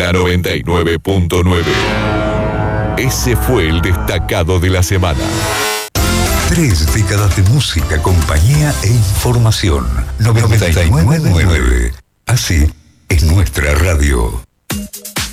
la 99.9. Ese fue el destacado de la semana. 3 décadas de música, compañía e información. 99.9. Así es nuestra radio.